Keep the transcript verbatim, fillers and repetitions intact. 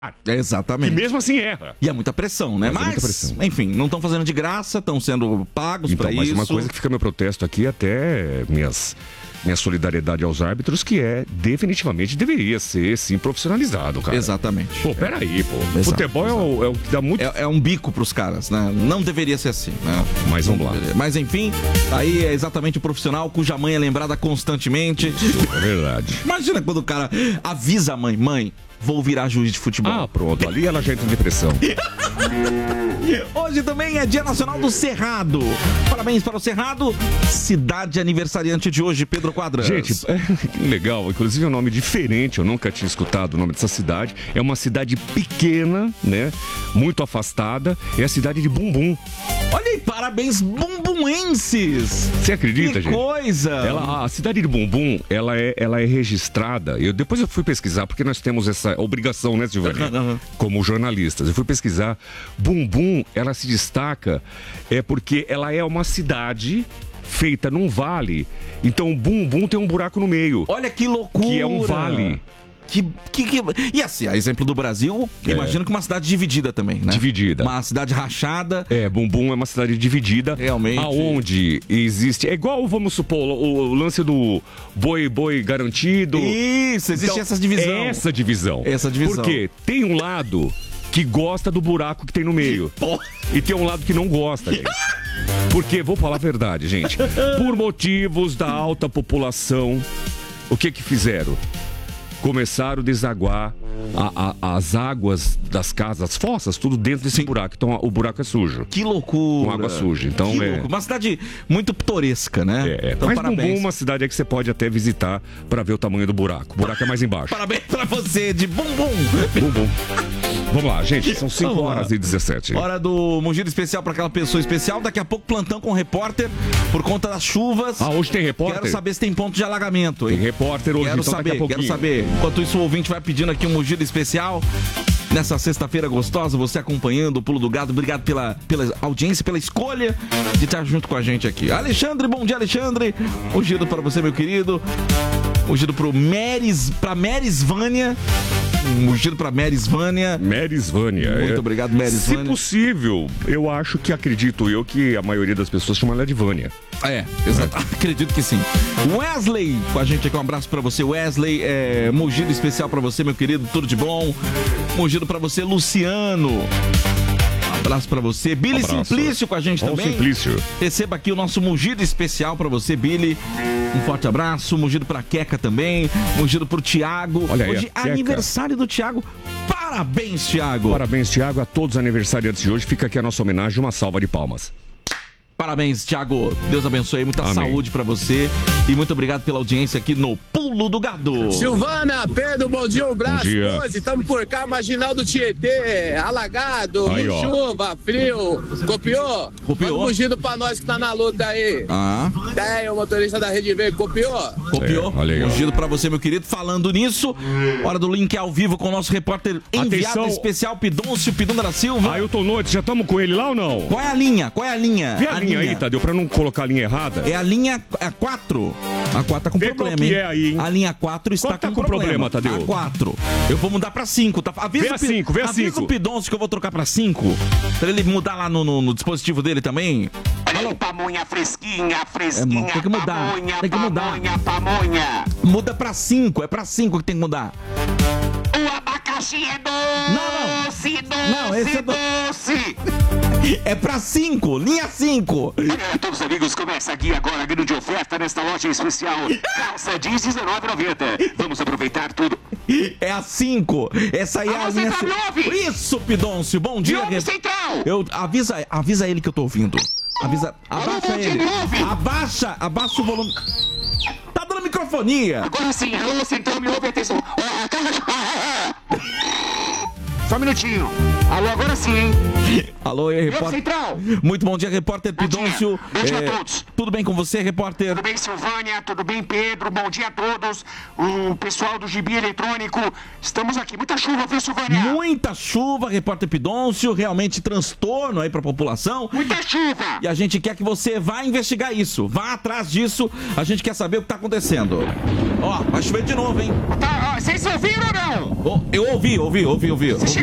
Exatamente. E mesmo assim erra. E é muita pressão, né? Mas, mas é muita pressão. enfim, não estão fazendo de graça, estão sendo pagos Então, para mas isso. uma coisa que fica meu protesto aqui, até minhas, minha solidariedade aos árbitros, que é, definitivamente, deveria ser, sim, profissionalizado, cara. Exatamente. Pô, peraí, pô. Exato, Futebol é o, é o que dá muito... É, é um bico pros caras, né? Não deveria ser assim, né? Mas vamos lá. Mas enfim, aí é exatamente o profissional cuja mãe é lembrada constantemente. É verdade. Imagina quando o cara avisa a mãe, mãe, vou virar juiz de futebol. Ah, pronto. Ali ela já entra em depressão. Hoje também é Dia Nacional do Cerrado. Parabéns para o Cerrado, cidade aniversariante de hoje, Pedro Quadras. Gente, é legal. Inclusive é um nome diferente. Eu nunca tinha escutado o nome dessa cidade. É uma cidade pequena, né? Muito afastada. É a cidade de Bumbum. Olha aí, parabéns bumbumuenses. Você acredita, que gente? coisa. Ela, a cidade de Bumbum, ela é, ela é registrada. Eu, depois eu fui pesquisar, porque nós temos essa obrigação, né, Silvânia? Uhum. Como jornalistas. Eu fui pesquisar. Bumbum, ela se destaca é porque ela é uma cidade feita num vale. Então, Bumbum tem um buraco no meio. Olha que loucura. Que é um vale. Que, que, que... E assim, a exemplo do Brasil, É. imagino que uma cidade dividida também, né? Dividida. Uma cidade rachada. É, Bumbum é uma cidade dividida. Realmente. Aonde existe... É igual, vamos supor, o, o lance do boi, boi garantido. Isso, existe Então, essa divisão. é essa divisão. Essa divisão. Porque tem um lado que gosta do buraco que tem no meio. E tem um lado que não gosta, gente. Porque, vou falar a verdade, gente. Por motivos da alta população, o que que fizeram? Começaram a desaguar a, a, as águas das casas, as fossas, tudo dentro desse buraco. Então o buraco é sujo. Que loucura. Com água suja. Então que é... loucura. Uma cidade muito pitoresca, né? É, é. Então, Mas parabéns. Bumbum é uma cidade aí que você pode até visitar para ver o tamanho do buraco. O buraco é mais embaixo. Parabéns pra você de Bumbum. Bumbum. Vamos lá, gente. São cinco Vamos lá. horas e dezessete. Hora do Mugido Especial para aquela pessoa especial. Daqui a pouco plantão com o repórter por conta das chuvas. Ah, hoje tem repórter? Quero saber se tem ponto de alagamento, hein? Tem repórter hoje, Quero então saber, daqui a quero pouquinho. saber. Enquanto isso, o ouvinte vai pedindo aqui um Mugido Especial. Nessa sexta-feira gostosa, você acompanhando o Pulo do Gado. Obrigado pela, pela audiência, pela escolha de estar junto com a gente aqui. Alexandre, bom dia, Alexandre. Mugido para você, meu querido. Mugido pro Meris, pra Merisvânia. Mugido pra Merisvânia. Merisvânia. Muito é. obrigado, Merisvânia. Se possível, eu acho que acredito eu que a maioria das pessoas chama ela de Vânia. É, exato. Acredito que sim. Wesley, com a gente aqui, um abraço pra você, Wesley. É, Mugido especial pra você, meu querido, tudo de bom. Mugido pra você, Luciano. Um abraço pra você. Billy Abraço. Simplício com a gente Ó, o também. Simplício. Receba aqui o nosso Mugido especial pra você, Billy. Um forte abraço. Mugido pra Queca também. Mugido pro Thiago. Olha aí, Hoje, a Queca. aniversário do Thiago. Parabéns, Thiago. Parabéns, Thiago, a todos os aniversariantes de hoje. Fica aqui a nossa homenagem, uma salva de palmas. Parabéns, Thiago. Deus abençoe. Muita Amém. saúde pra você. E muito obrigado pela audiência aqui no Pulo do Gado. Silvana, Pedro, bom dia, um abraço. Bom dia. Hoje estamos por cá, Marginal do Tietê, alagado, Aí, com ó. chuva, frio. Copiou? Copiou. Manda um mugido pra nós que tá na luta aí. Ah, É, o motorista da Rede Verde, copiou? copiou. É, olha aí, ó. Ungido pra você, meu querido. Falando nisso, hora do link ao vivo com o nosso repórter enviado Atenção. especial, Pidôncio Pidonga da Silva. Ailton Noite, já estamos com ele lá ou não? Qual é a linha? Qual é a linha? Vê a, linha, aí, Tadeu, pra não colocar a linha errada. É a linha quatro. A quatro tá com Vê problema, qual que hein? é aí, hein? A linha quatro está Qual tá com, com problema, Tadeu? A quatro. Eu vou mudar pra cinco, tá? Avisa Vê a o Pi- cinco, vê a avisa cinco. o Pidôncio que eu vou trocar pra cinco. Pra ele mudar lá no, no- no dispositivo dele também. Olha aí, pamonha fresquinha, É, fresquinha, mano, tem que mudar, pamonha, tem que mudar. pamonha, pamonha. Muda pra cinco, é pra cinco que tem que mudar. O abacaxi é doce, Não, não. doce, Não, esse é do- doce. É pra cinco, linha cinco. Olha, todos os amigos, começa aqui agora a grande oferta nesta loja especial. Calça jeans dezenove e noventa. Vamos aproveitar tudo. É a cinco. Essa aí é a Alô, linha Central, cinco. me ouve? Isso, Pidôncio, bom dia. ouve, Central? Eu, avisa, avisa ele que eu tô ouvindo. Avisa, abaixa Alô, ele. me ouve? Abaixa, abaixa o volume. Tá dando microfonia. Agora sim, alô, Central, me ouve, atenção. só um minutinho. Alô, agora sim, hein? Alô, aí, Eu, repórter. Central. Muito bom dia, repórter Bom dia. Pidoncio. Bom dia É, a todos. Tudo bem com você, repórter? Tudo bem, Silvânia? Tudo bem, Pedro? Bom dia a todos. O pessoal do Gibi Eletrônico. Estamos aqui. Muita chuva, viu, Silvânia? Muita chuva, repórter Pidoncio, realmente transtorno aí pra população. Muita chuva. E a gente quer que você vá investigar isso, vá atrás disso, a gente quer saber o que tá acontecendo. Ó, vai chover de novo, hein? Tá, ó, vocês ouviram ou não? Ó, eu ouvi, ouvi, ouvi, ouvi. ouvi.